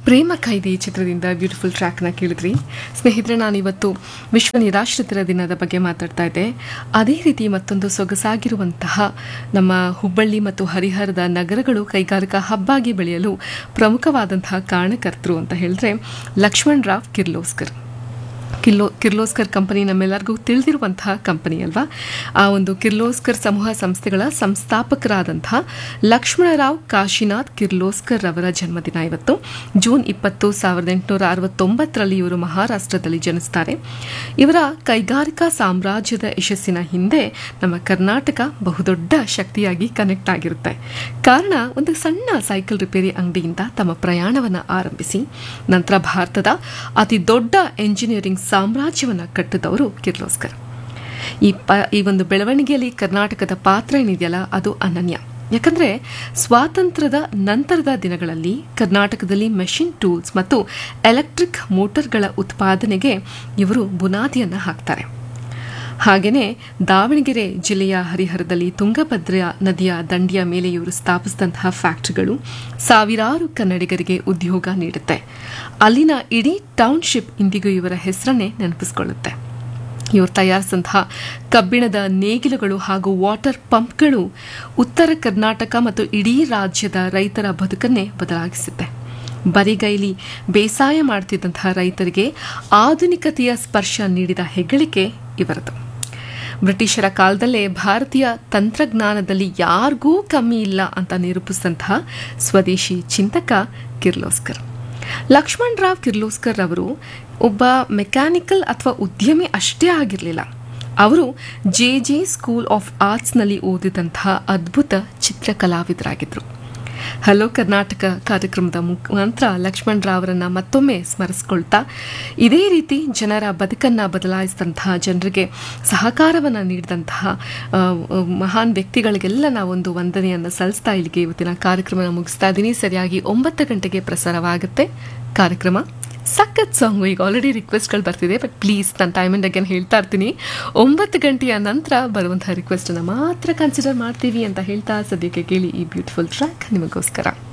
ಪ್ರೇಮ ಖೈದಿ ಚಿತ್ರದಿಂದ ಬ್ಯೂಟಿಫುಲ್ ಟ್ರ್ಯಾಕ್ನ ಕೇಳಿದ್ರಿ. ಸ್ನೇಹಿತರೆ, ನಾನಿವತ್ತು ವಿಶ್ವ ನಿರಾಶ್ರಿತರ ದಿನದ ಬಗ್ಗೆ ಮಾತಾಡ್ತಾ ಇದ್ದೆ. ಅದೇ ರೀತಿ ಮತ್ತೊಂದು ಸೊಗಸಾಗಿರುವಂತಹ ನಮ್ಮ ಹುಬ್ಬಳ್ಳಿ ಮತ್ತು ಹರಿಹರದ ನಗರಗಳು ಕೈಗಾರಿಕಾ ಹಬ್ಬಾಗಿ ಬೆಳೆಯಲು ಪ್ರಮುಖವಾದಂತಹ ಕಾರಣಕರ್ತರು ಅಂತ ಹೇಳಿದ್ರೆ ಲಕ್ಷ್ಮಣರಾವ್ ಕಿರ್ಲೋಸ್ಕರ್ ಕಂಪನಿ ನಮ್ಮೆಲ್ಲರಿಗೂ ತಿಳಿದಿರುವಂತಹ ಕಂಪನಿ ಅಲ್ವಾ. ಆ ಒಂದು ಕಿರ್ಲೋಸ್ಕರ್ ಸಮೂಹ ಸಂಸ್ಥೆಗಳ ಸಂಸ್ಥಾಪಕರಾದಂತಹ ಲಕ್ಷ್ಮಣರಾವ್ ಕಾಶಿನಾಥ್ ಕಿರ್ಲೋಸ್ಕರ್ ಅವರ ಜನ್ಮದಿನ ಇವತ್ತು. ಜೂನ್ 20, 1869ರಲ್ಲಿ ಇವರು ಮಹಾರಾಷ್ಟ್ರದಲ್ಲಿ ಜನಿಸ್ತಾರೆ. ಇವರ ಕೈಗಾರಿಕಾ ಸಾಮ್ರಾಜ್ಯದ ಯಶಸ್ಸಿನ ಹಿಂದೆ ನಮ್ಮ ಕರ್ನಾಟಕ ಬಹುದೊಡ್ಡ ಶಕ್ತಿಯಾಗಿ ಕನೆಕ್ಟ್ ಆಗಿರುತ್ತೆ. ಕಾರಣ, ಒಂದು ಸಣ್ಣ ಸೈಕಲ್ ರಿಪೇರಿ ಅಂಗಡಿಯಿಂದ ತಮ್ಮ ಪ್ರಯಾಣವನ್ನು ಆರಂಭಿಸಿ ನಂತರ ಭಾರತದ ಅತಿ ದೊಡ್ಡ ಎಂಜಿನಿಯರಿಂಗ್ ಸಾಮ್ರಾಜ್ಯವನ್ನು ಕಟ್ಟಿದವರು ಕಿರ್ಲೋಸ್ಕರ್. ಈ ಒಂದು ಬೆಳವಣಿಗೆಯಲ್ಲಿ ಕರ್ನಾಟಕದ ಪಾತ್ರ ಏನಿದೆಯಲ್ಲ ಅದು ಅನನ್ಯ. ಯಾಕಂದ್ರೆ ಸ್ವಾತಂತ್ರ್ಯದ ನಂತರದ ದಿನಗಳಲ್ಲಿ ಕರ್ನಾಟಕದಲ್ಲಿ ಮೆಷಿನ್ ಟೂಲ್ಸ್ ಮತ್ತು ಎಲೆಕ್ಟ್ರಿಕ್ ಮೋಟಾರ್ಗಳ ಉತ್ಪಾದನೆಗೆ ಇವರು ಬುನಾದಿಯನ್ನು ಹಾಕ್ತಾರೆ. ಹಾಗೆಯೇ ದಾವಣಗೆರೆ ಜಿಲ್ಲೆಯ ಹರಿಹರದಲ್ಲಿ ತುಂಗಭದ್ರಾ ನದಿಯ ದಂಡೆಯ ಮೇಲೆ ಇವರು ಸ್ಥಾಪಿಸಿದಂತಹ ಫ್ಯಾಕ್ಟರಿಗಳು ಸಾವಿರಾರು ಕನ್ನಡಿಗರಿಗೆ ಉದ್ಯೋಗ ನೀಡುತ್ತೆ. ಅಲ್ಲಿನ ಇಡೀ ಟೌನ್ಶಿಪ್ ಇಂದಿಗೂ ಇವರ ಹೆಸರನ್ನೇ ನೆನಪಿಸಿಕೊಳ್ಳುತ್ತೆ. ಇವರು ತಯಾರಿಸಿದಂತಹ ಕಬ್ಬಿಣದ ನೇಗಿಲುಗಳು ಹಾಗೂ ವಾಟರ್ ಪಂಪ್ಗಳು ಉತ್ತರ ಕರ್ನಾಟಕ ಮತ್ತು ಇಡೀ ರಾಜ್ಯದ ರೈತರ ಬದುಕನ್ನೇ ಬದಲಾಗಿಸುತ್ತೆ. ಬರಿಗೈಲಿ ಬೇಸಾಯ ಮಾಡ್ತಿದ್ದಂತಹ ರೈತರಿಗೆ ಆಧುನಿಕತೆಯ ಸ್ಪರ್ಶ ನೀಡಿದ ಹೆಗ್ಗಳಿಕೆ ಇವರದು. ಬ್ರಿಟಿಷರ ಕಾಲದಲ್ಲೇ ಭಾರತೀಯ ತಂತ್ರಜ್ಞಾನದಲ್ಲಿ ಯಾರಿಗೂ ಕಮ್ಮಿ ಇಲ್ಲ ಅಂತ ನಿರೂಪಿಸಿದಂತಹ ಸ್ವದೇಶಿ ಚಿಂತಕ ಕಿರ್ಲೋಸ್ಕರ್. ಲಕ್ಷ್ಮಣರಾವ್ ಕಿರ್ಲೋಸ್ಕರ್ ಅವರು ಒಬ್ಬ ಮೆಕ್ಯಾನಿಕಲ್ ಅಥವಾ ಉದ್ಯಮಿ ಅಷ್ಟೇ ಆಗಿರಲಿಲ್ಲ. ಅವರು ಜೆ ಸ್ಕೂಲ್ ಆಫ್ ಆರ್ಟ್ಸ್ನಲ್ಲಿ ಓದಿದಂತಹ ಅದ್ಭುತ ಚಿತ್ರಕಲಾವಿದರಾಗಿದ್ದರು. ಹಲೋ ಕರ್ನಾಟಕ ಕಾರ್ಯಕ್ರಮದ ಮುಖಾಂತರ ಲಕ್ಷ್ಮಣರಾವ್ರನ್ನ ಮತ್ತೊಮ್ಮೆ ಸ್ಮರಿಸಿಕೊಳ್ತಾ, ಇದೇ ರೀತಿ ಜನರ ಬದುಕನ್ನು ಬದಲಾಯಿಸಿದಂತಹ, ಜನರಿಗೆ ಸಹಕಾರವನ್ನು ನೀಡಿದಂತಹ ಮಹಾನ್ ವ್ಯಕ್ತಿಗಳಿಗೆಲ್ಲ ನಾವೊಂದು ವಂದನೆಯನ್ನು ಸಲ್ಲಿಸ್ತಾ ಇಲ್ಲಿಗೆ ಇವತ್ತಿನ ಕಾರ್ಯಕ್ರಮ ಮುಗಿಸ್ತಾ ಇದ್ದೀನಿ. ಸರಿಯಾಗಿ 9 ಗಂಟೆಗೆ ಪ್ರಸಾರವಾಗುತ್ತೆ ಕಾರ್ಯಕ್ರಮ. ಸಖತ್ ಸಾಂಗು. ಈಗ ಆಲ್ರೆಡಿ ರಿಕ್ವೆಸ್ಟ್ಗಳು ಬರ್ತಿದೆ, ಬಟ್ ಪ್ಲೀಸ್ ನಾನು ಟೈಮ್ ಅಂಡ್ ಅಗೇನ್ ಹೇಳ್ತಾ ಇರ್ತೀನಿ, 9 ಗಂಟೆಯ ನಂತರ ಬರುವಂತಹ ರಿಕ್ವೆಸ್ಟನ್ನು ಮಾತ್ರ ಕನ್ಸಿಡರ್ ಮಾಡ್ತೀವಿ ಅಂತ ಹೇಳ್ತಾ ಸದ್ಯಕ್ಕೆ ಕೇಳಿ ಈ ಬ್ಯೂಟಿಫುಲ್ ಟ್ರ್ಯಾಕ್ ನಿಮಗೋಸ್ಕರ.